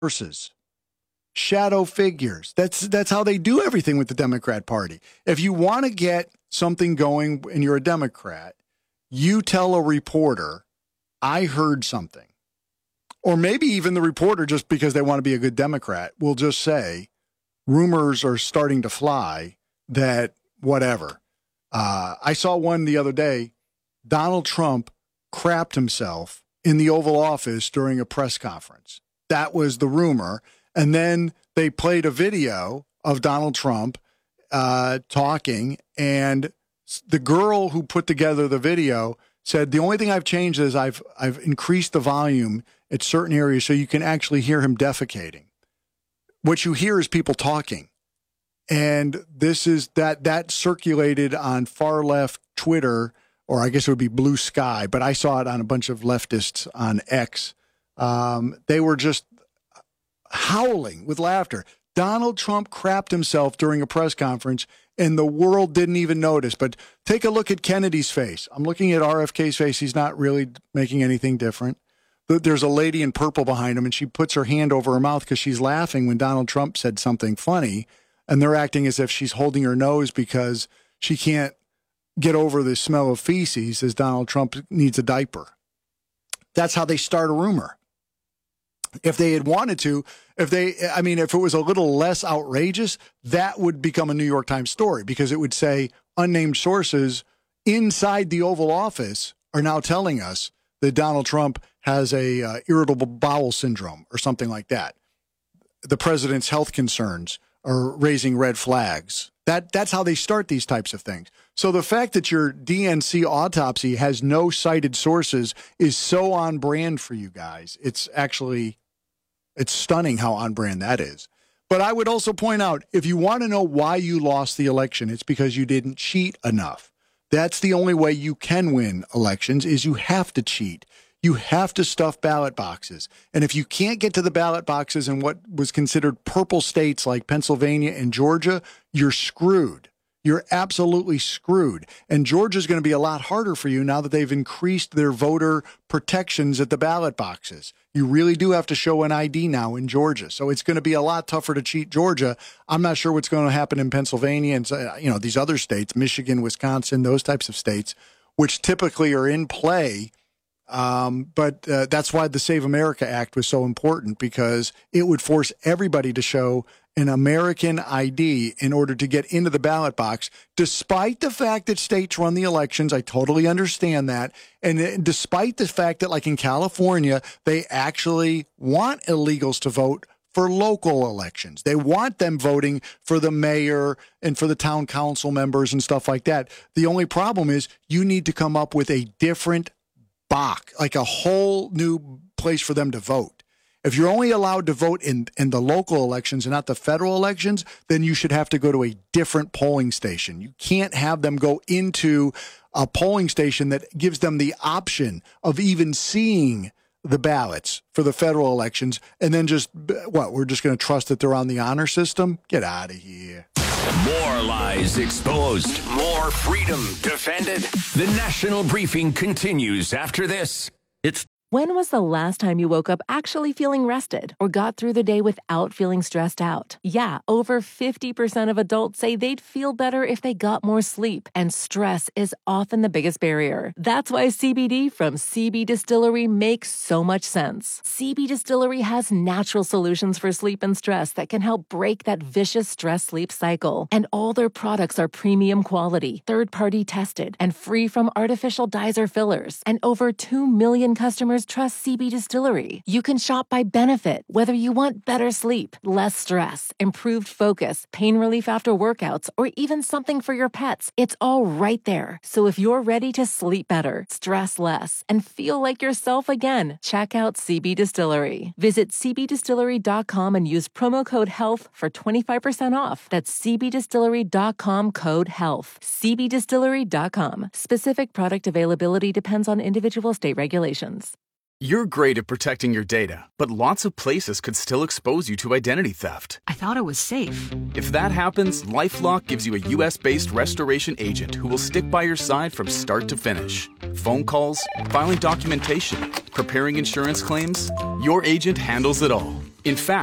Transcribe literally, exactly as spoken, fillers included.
sources, shadow figures. That's that's how they do everything with the Democrat Party. If you want to get something going and you're a Democrat, you tell a reporter, I heard something. Or maybe even the reporter, just because they want to be a good Democrat, will just say, rumors are starting to fly that whatever. Uh, I saw one the other day. Donald Trump crapped himself in the Oval Office during a press conference. That was the rumor. And then they played a video of Donald Trump uh, talking, and the girl who put together the video said, the only thing I've changed is I've I've increased the volume at certain areas so you can actually hear him defecating. What you hear is people talking. And this is that that circulated on far left Twitter, or I guess it would be Blue Sky, but I saw it on a bunch of leftists on X. Um, they were just howling with laughter. Donald Trump crapped himself during a press conference, and the world didn't even notice. But take a look at Kennedy's face. I'm looking at R F K's face. He's not really making anything different. There's a lady in purple behind him, and she puts her hand over her mouth because she's laughing when Donald Trump said something funny, and they're acting as if she's holding her nose because she can't get over the smell of feces as Donald Trump needs a diaper. That's how they start a rumor. If they had wanted to, if they, I mean, if it was a little less outrageous, that would become a New York Times story because it would say unnamed sources inside the Oval Office are now telling us that Donald Trump has a uh, irritable bowel syndrome or something like that. The president's health concerns are raising red flags. That that's how they start these types of things. So the fact that your D N C autopsy has no cited sources is so on brand for you guys. It's actually, it's stunning how on brand that is. But I would also point out, if you want to know why you lost the election, it's because you didn't cheat enough. That's the only way you can win elections, is you have to cheat. You have to stuff ballot boxes. And if you can't get to the ballot boxes in what was considered purple states like Pennsylvania and Georgia, you're screwed. You're absolutely screwed. And Georgia's going to be a lot harder for you now that they've increased their voter protections at the ballot boxes. You really do have to show an I D now in Georgia. So it's going to be a lot tougher to cheat Georgia. I'm not sure what's going to happen in Pennsylvania and, you know, these other states, Michigan, Wisconsin, those types of states, which typically are in play. Um, but uh, that's why the Save America Act was so important, because it would force everybody to show an American I D in order to get into the ballot box, despite the fact that states run the elections. I totally understand that. And despite the fact that, like in California, they actually want illegals to vote for local elections. They want them voting for the mayor and for the town council members and stuff like that. The only problem is you need to come up with a different box, like a whole new place for them to vote. If you're only allowed to vote in, in the local elections and not the federal elections, then you should have to go to a different polling station. You can't have them go into a polling station that gives them the option of even seeing the ballots for the federal elections, and then just, what, we're just going to trust that they're on the honor system? Get out of here. More lies exposed. More freedom defended. The National Briefing continues after this. It's When was the last time you woke up actually feeling rested or got through the day without feeling stressed out? Yeah, over fifty percent of adults say they'd feel better if they got more sleep, and stress is often the biggest barrier. That's why C B D from C B Distillery makes so much sense. C B Distillery has natural solutions for sleep and stress that can help break that vicious stress-sleep cycle. And all their products are premium quality, third-party tested, and free from artificial dyes or fillers. And over two million customers trust C B Distillery. You can shop by benefit, whether you want better sleep, less stress, improved focus, pain relief after workouts, or even something for your pets. It's all right there. So if you're ready to sleep better, stress less, and feel like yourself again, check out C B Distillery. Visit c b distillery dot com and use promo code HEALTH for twenty-five percent off. That's c b distillery dot com code HEALTH. c b distillery dot com. Specific product availability depends on individual state regulations. You're great at protecting your data, but lots of places could still expose you to identity theft. I thought it was safe. If that happens, LifeLock gives you a U S based restoration agent who will stick by your side from start to finish. Phone calls, filing documentation, preparing insurance claims, your agent handles it all. In fact,